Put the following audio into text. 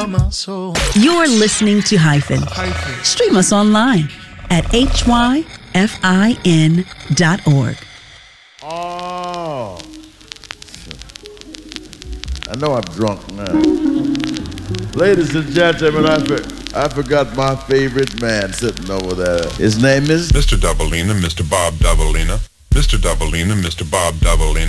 my soul. You're listening to Hyphen. Stream us online at hyfin.org. Oh. I know I'm drunk now. Ladies and gentlemen, I forgot my favorite man sitting over there. His name is Mr. Doubleina, Mr. Bob Doubleina. Mr. Doubleina, Mr. Bob Doubleina.